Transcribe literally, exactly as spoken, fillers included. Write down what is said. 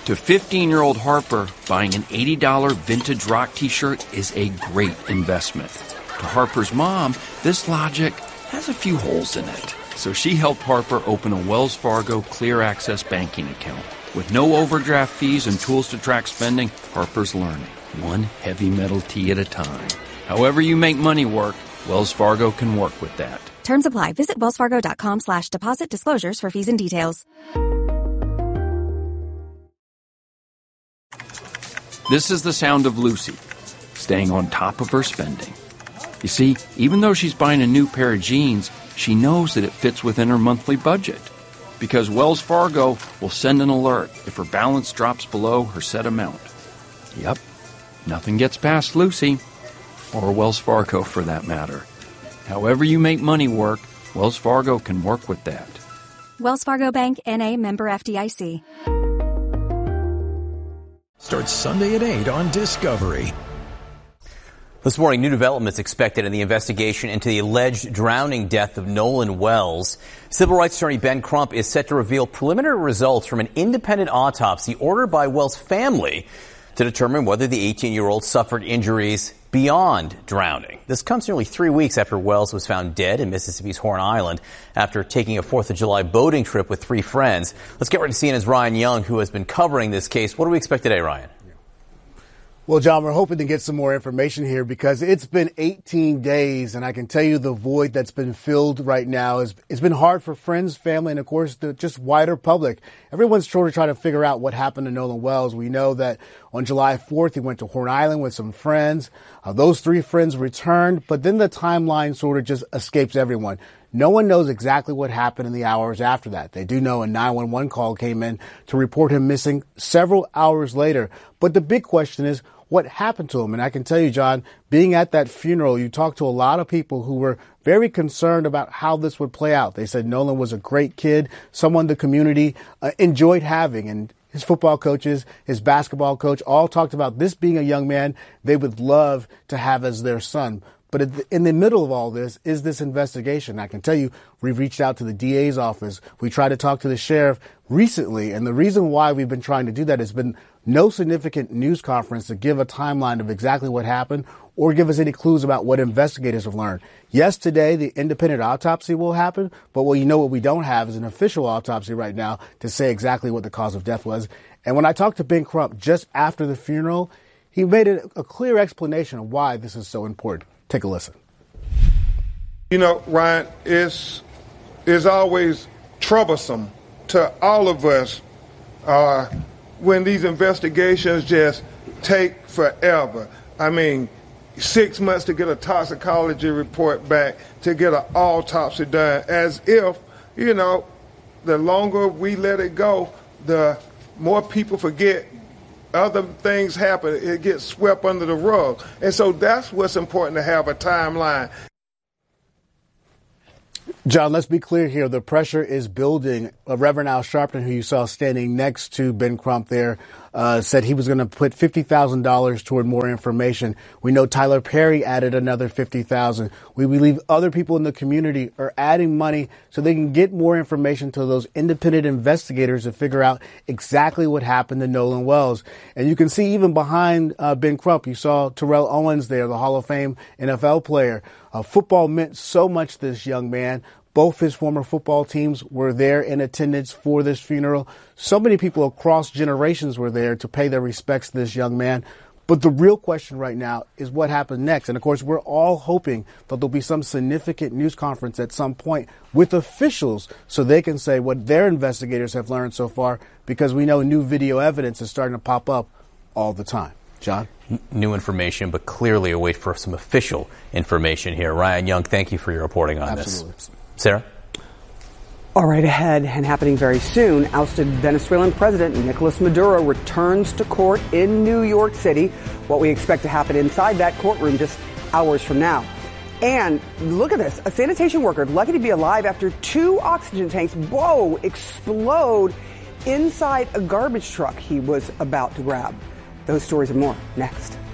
To fifteen-year-old Harper, buying an eighty dollars vintage rock t-shirt is a great investment. To Harper's mom, this logic has a few holes in it. So she helped Harper open a Wells Fargo Clear Access banking account. With no overdraft fees and tools to track spending, Harper's learning, one heavy metal tea at a time. However you make money work, Wells Fargo can work with that. Terms apply. Visit wellsfargo.com slash deposit disclosures for fees and details. This is the sound of Lucy, staying on top of her spending. You see, even though she's buying a new pair of jeans, she knows that it fits within her monthly budget. Because Wells Fargo will send an alert if her balance drops below her set amount. Yep, nothing gets past Lucy, or Wells Fargo for that matter. However you make money work, Wells Fargo can work with that. Wells Fargo Bank, N A, member F D I C. Starts Sunday at eight on Discovery. This morning, new developments expected in the investigation into the alleged drowning death of Nolan Wells. Civil rights attorney Ben Crump is set to reveal preliminary results from an independent autopsy ordered by Wells' family to determine whether the eighteen-year-old suffered injuries beyond drowning. This comes nearly three weeks after Wells was found dead in Mississippi's Horn Island after taking a fourth of July boating trip with three friends. Let's get right to C N N's Ryan Young, who has been covering this case. What do we expect today, Ryan? Well, John, we're hoping to get some more information here because it's been eighteen days, and I can tell you the void that's been filled right now is it's been hard for friends, family, and, of course, the just wider public. Everyone's trying to try to figure out what happened to Nolan Wells. We know that on July fourth, he went to Horn Island with some friends. Uh, those three friends returned, but then the timeline sort of just escapes everyone. No one knows exactly what happened in the hours after that. They do know a nine one one call came in to report him missing several hours later. But the big question is, what happened to him? And I can tell you, John, being at that funeral, you talked to a lot of people who were very concerned about how this would play out. They said Nolan was a great kid, someone the community uh, enjoyed having. And his football coaches, his basketball coach, all talked about this being a young man they would love to have as their son. But in the middle of all this is this investigation. I can tell you, we've reached out to the D A's office. We tried to talk to the sheriff recently. And the reason why we've been trying to do that has been no significant news conference to give a timeline of exactly what happened or give us any clues about what investigators have learned. Yes, today the independent autopsy will happen, but well, you know what we don't have is an official autopsy right now to say exactly what the cause of death was. And when I talked to Ben Crump just after the funeral, he made a, a clear explanation of why this is so important. Take a listen. You know, Ryan, it's, it's always troublesome to all of us uh, when these investigations just take forever. I mean, six months to get a toxicology report back, to get an autopsy done, as if, you know, the longer we let it go, the more people forget. Other things happen. It gets swept under the rug. And so that's what's important, to have a timeline. John, let's be clear here. The pressure is building. Uh, Reverend Al Sharpton, who you saw standing next to Ben Crump there, uh, said he was going to put fifty thousand dollars toward more information. We know Tyler Perry added another fifty thousand dollars. We believe other people in the community are adding money so they can get more information to those independent investigators to figure out exactly what happened to Nolan Wells. And you can see even behind uh, Ben Crump, you saw Terrell Owens there, the Hall of Fame N F L player. Uh, football meant so much to this young man. Both his former football teams were there in attendance for this funeral. So many people across generations were there to pay their respects to this young man. But the real question right now is what happened next. And, of course, we're all hoping that there'll be some significant news conference at some point with officials so they can say what their investigators have learned so far, because we know new video evidence is starting to pop up all the time. John? New information, but clearly a wait for some official information here. Ryan Young, thank you for your reporting on Absolutely. this. Sarah? All right, ahead and happening very soon, ousted Venezuelan President Nicolas Maduro returns to court in New York City. What we expect to happen inside that courtroom just hours from now. And look at this. A sanitation worker, lucky to be alive after two oxygen tanks, whoa, explode inside a garbage truck he was about to grab. Those stories and more next.